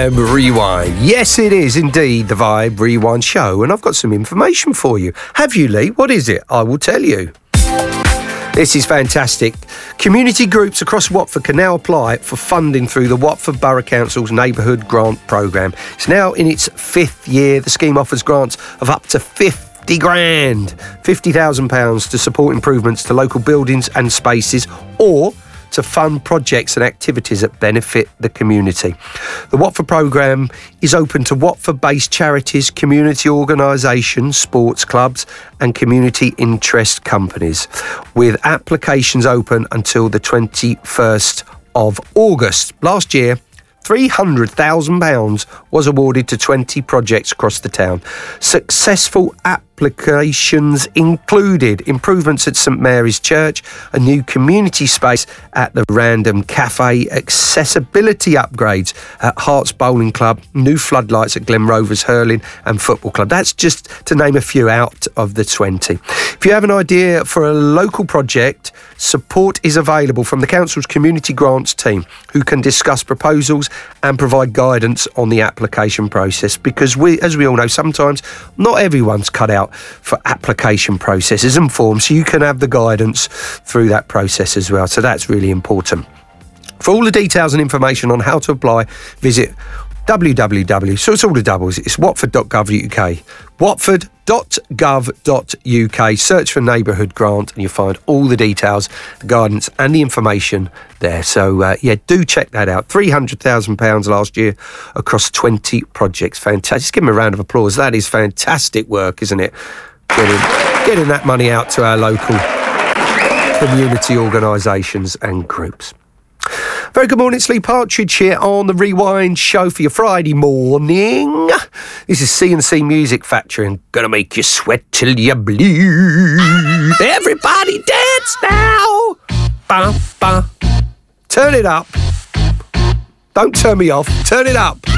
Vibe Rewind. Yes, it is indeed the Vibe Rewind show, and I've got some information for you. Have you, Lee? What is it? I will tell you. This is fantastic. Community groups across Watford can now apply for funding through the Watford Borough Council's Neighbourhood Grant Programme. It's now in its 5th year. The scheme offers grants of up to £50,000 to support improvements to local buildings and spaces, or to fund projects and activities that benefit the community. The Watford programme is open to Watford-based charities, community organisations, sports clubs and community interest companies, with applications open until the 21st of August. Last year, £300,000 was awarded to 20 projects across the town. Successful applications included improvements at St Mary's Church, a new community space at the Random Cafe, accessibility upgrades at Hearts Bowling Club, new floodlights at Glen Rovers Hurling and Football Club. That's just to name a few out of the 20. If you have an idea for a local project, support is available from the Council's Community Grants team, who can discuss proposals and provide guidance on the application process, because as we all know, sometimes not everyone's cut out for application processes and forms, so you can have the guidance through that process as well. So that's really important. For all the details and information on how to apply, visit www. So it's all the doubles. It's watford.gov.uk. Watford.gov.uk. Search for Neighbourhood Grant and you'll find all the details, the guidance and the information there. So, do check that out. £300,000 last year across 20 projects. Fantastic. Just give them a round of applause. That is fantastic work, isn't it? Getting that money out to our local community organisations and groups. Very good morning, it's Lee Partridge here on the Rewind show for your Friday morning. This is C&C Music Factory and gonna make you sweat till you bleed. Everybody dance now! Ba, ba. Turn it up. Don't turn me off, turn it up.